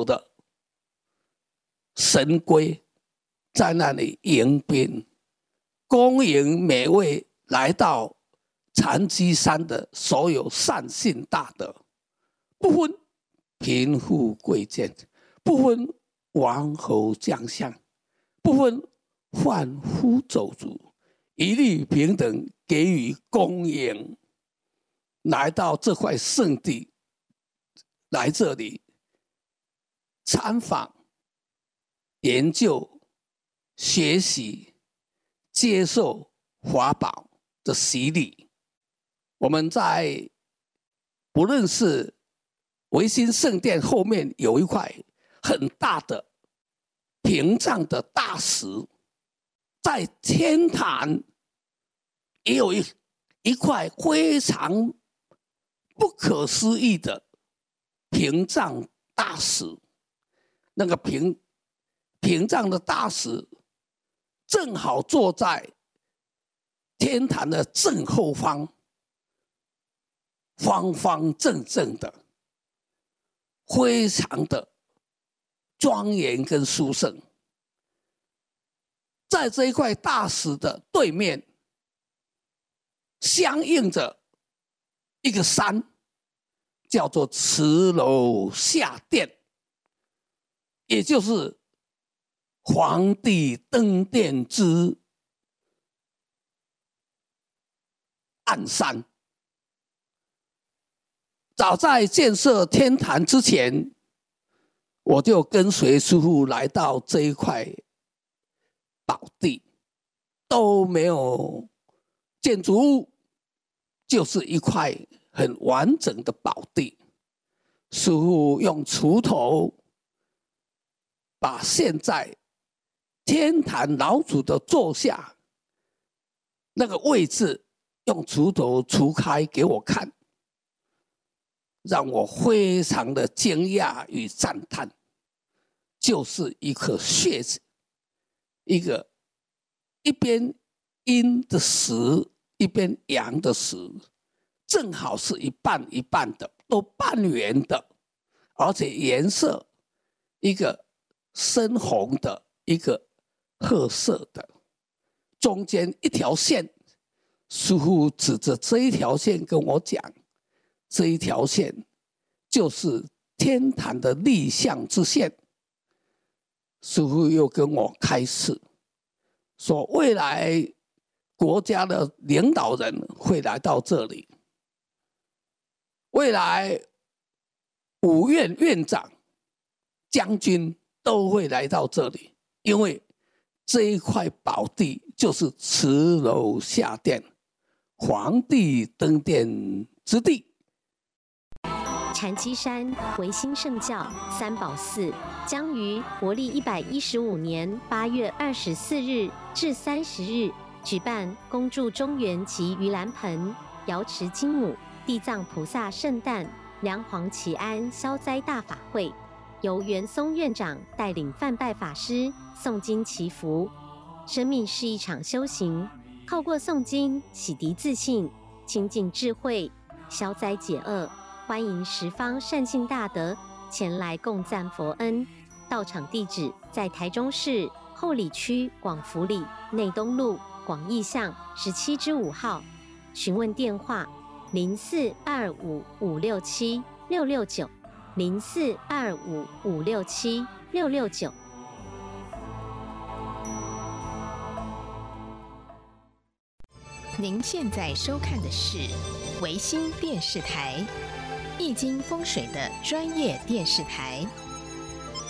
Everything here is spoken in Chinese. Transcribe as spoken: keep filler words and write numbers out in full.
有的神龟在那里迎宾，恭迎每位来到禅机山的所有善信大德，不分贫富贵贱，不分王侯将相，不分贩夫走卒，一律平等给予恭迎。来到这块圣地，来这里参访、研究、学习、接受法宝的洗礼。我们在不论是维新圣殿后面有一块很大的屏障的大石，在天坛也有一一块非常不可思议的屏障大石。那个屏屏障的大石正好坐在天坛的正后方，方方正正的，非常的庄严跟殊胜。在这一块大石的对面，相应着一个山，叫做慈楼下殿，也就是皇帝登殿之暗山。早在建设天坛之前，我就跟随师父来到这一块宝地，都没有建筑物，就是一块很完整的宝地。师父用锄头把现在天坛老祖的座下那个位置用锄头锄开给我看，让我非常的惊讶与赞叹。就是一颗穴子，一个一边阴的石，一边阳的石，正好是一半一半的，都半圆的，而且颜色一个深红的，一个褐色的，中间一条线。师父指着这一条线跟我讲，这一条线就是天坛的立项之线。师父又跟我开示说，未来国家的领导人会来到这里，未来五院院长、将军都会来到这里，因为这一块宝地就是慈楼下殿，皇帝登殿之地。 禅机山维新圣教三宝寺将于国历一百一十五年八月二十四日至三十日举办恭祝中元及盂兰盆、瑶池金母、地藏菩萨圣诞、梁皇祈安消灾大法会，由元松院长带领梵拜法师诵经祈福。生命是一场修行，透过诵经洗涤自信，亲近智慧，消灾解厄。欢迎十方善信大德前来共赞佛恩。到场地址在台中市后里区广福里内东路广义巷十七之五号。询问电话零四二五五六七六六九零四二五五六七六六九。 您现在收看的是维新电视台。易经风水的专业电视台。